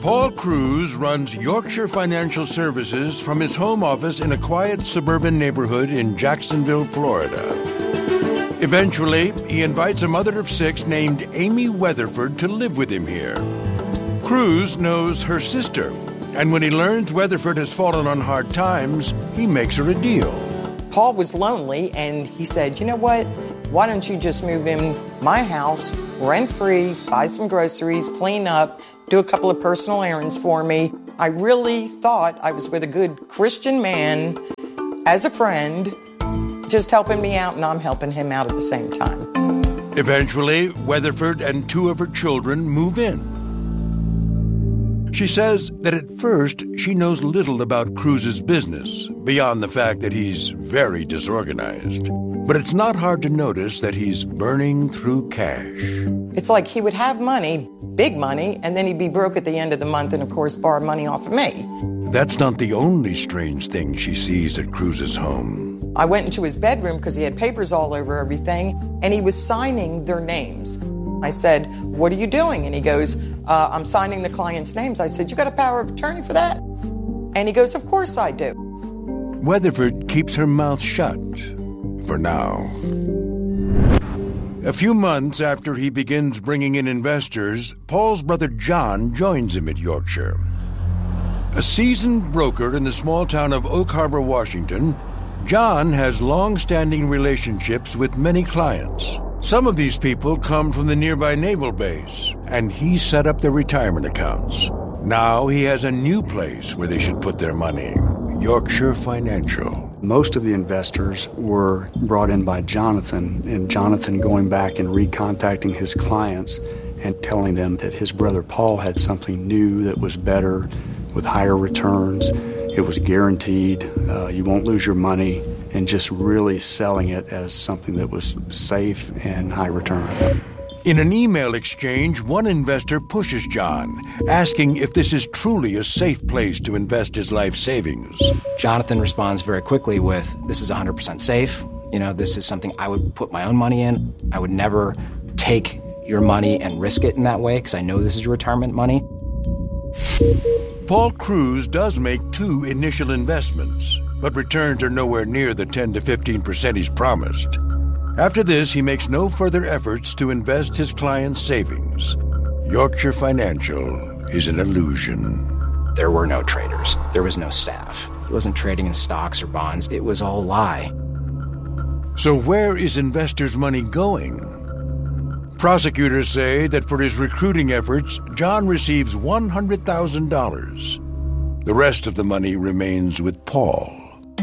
Paul Cruz runs Yorkshire Financial Services from his home office in a quiet suburban neighborhood in Jacksonville, Florida. Eventually, he invites a mother of 6 named Amy Weatherford to live with him here. Cruz knows her sister, and when he learns Weatherford has fallen on hard times, he makes her a deal. Paul was lonely, and he said, you know what? Why don't you just move in my house, rent-free, buy some groceries, clean up, do a couple of personal errands for me. I really thought I was with a good Christian man as a friend, just helping me out, and I'm helping him out at the same time. Eventually, Weatherford and 2 of her children move in. She says that at first she knows little about Cruz's business, beyond the fact that he's very disorganized. But it's not hard to notice that he's burning through cash. It's like he would have money, big money, and then he'd be broke at the end of the month and, of course, borrow money off of me. That's not the only strange thing she sees at Cruz's home. I went into his bedroom because he had papers all over everything, and he was signing their names. I said, what are you doing? And he goes, I'm signing the client's names. I said, you got a power of attorney for that? And he goes, of course I do. Weatherford keeps her mouth shut, for now. A few months after he begins bringing in investors, Paul's brother John joins him at Yorkshire. A seasoned broker in the small town of Oak Harbor, Washington, John has long-standing relationships with many clients. Some of these people come from the nearby naval base, and he set up their retirement accounts. Now he has a new place where they should put their money, Yorkshire Financial. Most of the investors were brought in by Jonathan, and Jonathan going back and recontacting his clients and telling them that his brother Paul had something new that was better with higher returns. It was guaranteed, you won't lose your money, and just really selling it as something that was safe and high return. In an email exchange, one investor pushes John, asking if this is truly a safe place to invest his life savings. Jonathan responds very quickly with, this is 100% safe. This is something I would put my own money in. I would never take your money and risk it in that way because I know this is your retirement money. Paul Cruz does make 2 initial investments, but returns are nowhere near the 10 to 15% he's promised. After this, he makes no further efforts to invest his clients' savings. Yorkshire Financial is an illusion. There were no traders. There was no staff. He wasn't trading in stocks or bonds. It was all a lie. So where is investors' money going? Prosecutors say that for his recruiting efforts, John receives $100,000. The rest of the money remains with Paul.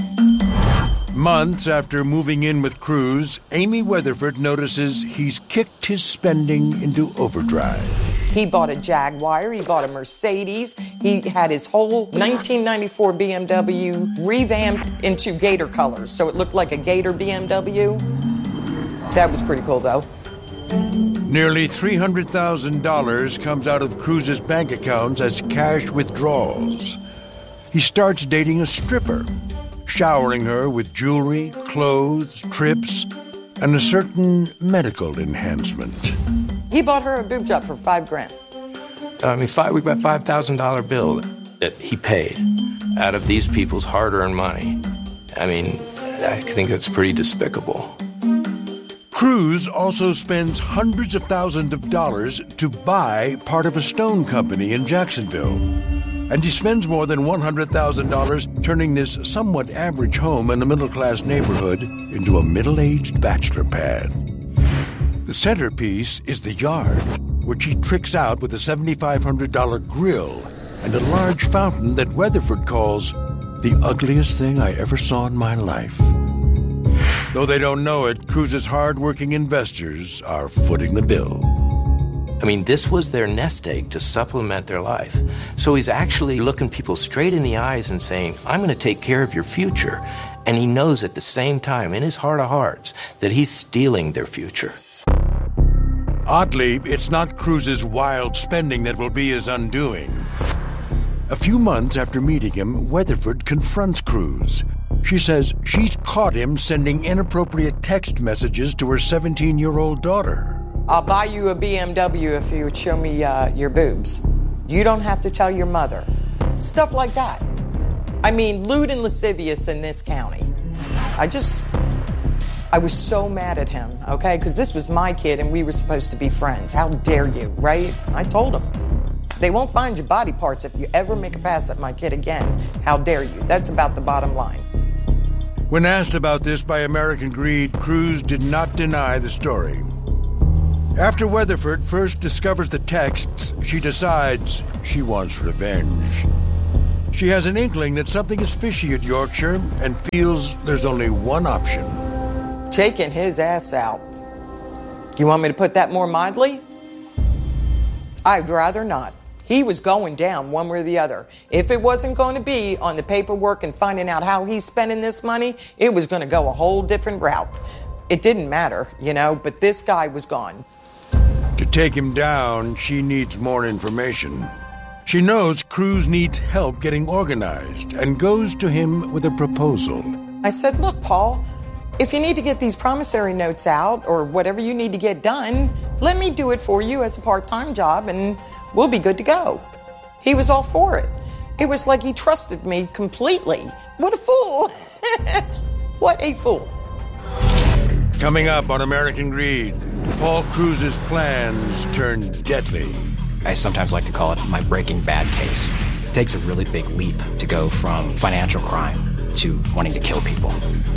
Months after moving in with Cruz, Amy Weatherford notices he's kicked his spending into overdrive. He bought a Jaguar, he bought a Mercedes, he had his whole 1994 BMW revamped into Gator colors, so it looked like a Gator BMW. That was pretty cool, though. Nearly $300,000 comes out of Cruz's bank accounts as cash withdrawals. He starts dating a stripper, showering her with jewelry, clothes, trips, and a certain medical enhancement. He bought her a boob job for $5,000. We got $5,000 bill that he paid out of these people's hard-earned money. I think that's pretty despicable. Cruz also spends hundreds of thousands of dollars to buy part of a stone company in Jacksonville. And he spends more than $100,000 turning this somewhat average home in a middle-class neighborhood into a middle-aged bachelor pad. The centerpiece is the yard, which he tricks out with a $7,500 grill and a large fountain that Weatherford calls the ugliest thing I ever saw in my life. Though they don't know it, Cruz's hard-working investors are footing the bill. This was their nest egg to supplement their life. So he's actually looking people straight in the eyes and saying, I'm going to take care of your future. And he knows at the same time, in his heart of hearts, that he's stealing their future. Oddly, it's not Cruz's wild spending that will be his undoing. A few months after meeting him, Weatherford confronts Cruz. She says she's caught him sending inappropriate text messages to her 17-year-old daughter. I'll buy you a BMW if you would show me your boobs. You don't have to tell your mother. Stuff like that. I mean, lewd and lascivious in this county. I was so mad at him, okay? Because this was my kid and we were supposed to be friends. How dare you, right? I told him. They won't find your body parts if you ever make a pass at my kid again. How dare you? That's about the bottom line. When asked about this by American Greed, Cruz did not deny the story. After Weatherford first discovers the texts, she decides she wants revenge. She has an inkling that something is fishy at Yorkshire and feels there's only one option. Taking his ass out. You want me to put that more mildly? I'd rather not. He was going down one way or the other. If it wasn't going to be on the paperwork and finding out how he's spending this money, it was going to go a whole different route. It didn't matter, but this guy was gone. To take him down, she needs more information. She knows Cruz needs help getting organized and goes to him with a proposal. I said, look, Paul, if you need to get these promissory notes out or whatever you need to get done, let me do it for you as a part-time job and we'll be good to go. He was all for it. It was like he trusted me completely. What a fool. What a fool. Coming up on American Greed, Paul Cruz's plans turn deadly. I sometimes like to call it my Breaking Bad case. It takes a really big leap to go from financial crime to wanting to kill people.